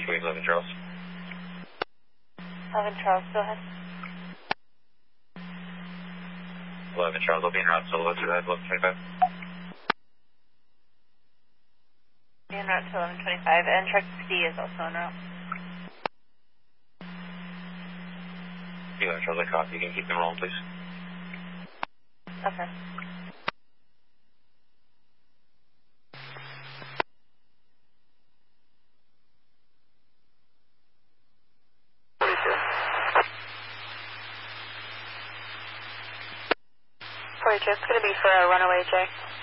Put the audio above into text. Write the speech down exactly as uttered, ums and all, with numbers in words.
Wing eleven Charles. eleven Charles, go ahead. eleven Charles, will be en route solo to that eleven twenty-five. Be en route to eleven twenty-five, and truck C is also en route. eleven Charles, I copy. You can keep them rolling, please. Okay. forty-two, it's going to be for a runaway J.